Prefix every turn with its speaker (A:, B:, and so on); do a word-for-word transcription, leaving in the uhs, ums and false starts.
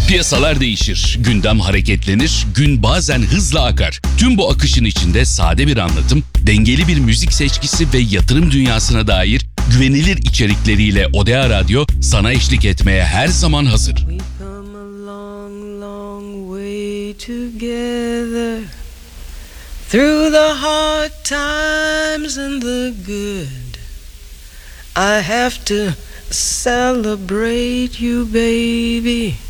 A: Piyasalar değişir, gündem hareketlenir, gün bazen hızla akar. Tüm bu akışın içinde sade bir anlatım, dengeli bir müzik seçkisi ve yatırım dünyasına dair güvenilir içerikleriyle Odea Radyo sana eşlik etmeye her zaman hazır.
B: We've come a long, long way together, through the hard times and the good. I have to celebrate you, baby.